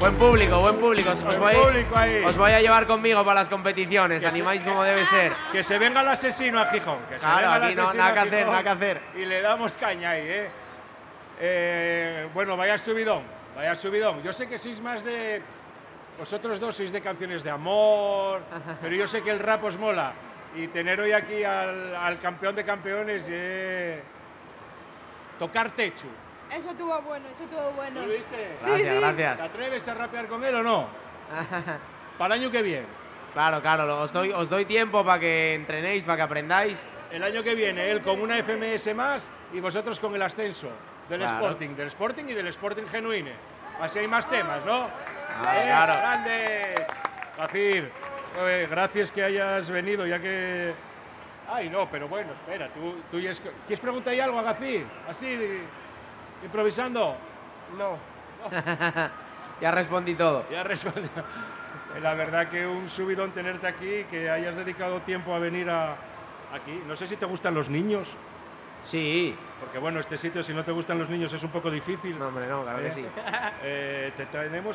Buen público, buen público. Ahí. Os voy a llevar conmigo para las competiciones. Animáis como debe ser. Que se venga el asesino a Gijón. Que se Claro, venga el aquí no, asesino nada que a hacer, Gijón nada que hacer. Y le damos caña ahí, bueno, vaya subidón, vaya subidón. Yo sé que sois más de... Vosotros dos sois de canciones de amor, pero yo sé que el rap os mola. Y tener hoy aquí al campeón de campeones tocar techo. Eso estuvo bueno, eso estuvo bueno. ¿Lo viste? Gracias, sí. gracias. ¿Te atreves a rapear con él o no? Para el año que viene. Claro, os doy tiempo para que entrenéis, para que aprendáis. El año que viene, él con una FMS más y vosotros con el ascenso del Claro. Sporting y del Sporting Genuine. Así hay más temas, ¿no? Claro. ¡Grandes! Gacir, gracias que hayas venido, ya que... Ay, no, pero bueno, espera, tú ya ¿quieres preguntar algo a Gacir? Así, improvisando. No. Ya respondí todo. Ya respondió. La verdad que un subidón tenerte aquí, que hayas dedicado tiempo a venir aquí. No sé si te gustan los niños. Sí. Porque bueno, este sitio, si no te gustan los niños, es un poco difícil. No, hombre, no, claro que sí. Te traemos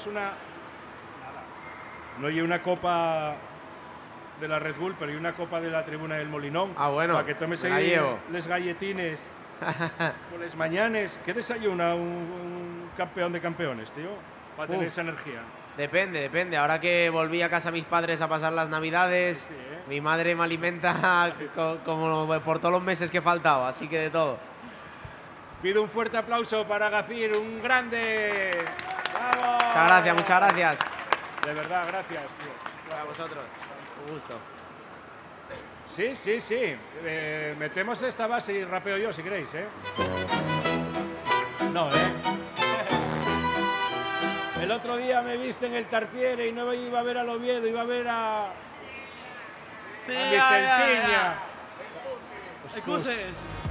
no hay una copa de la Red Bull, pero hay una copa de la Tribuna del Molinón. Ah, bueno, Para que tomes me la ahí llevo. les galletines por las mañanes. ¿Qué desayuna un campeón de campeones, tío? Para tener esa energía. Depende. Ahora que volví a casa a mis padres a pasar las navidades, Sí, mi madre me alimenta como por todos los meses que faltaba, así que de todo. Pido un fuerte aplauso para Gacir, un grande. ¡Vamos! Muchas gracias. De verdad, gracias, tío. A vosotros. Un gusto. Sí. Metemos esta base y rapeo yo, si queréis, No, El otro día me viste en el Tartiere y no iba a ver al Oviedo, iba a ver a Vicentiña. Excuses.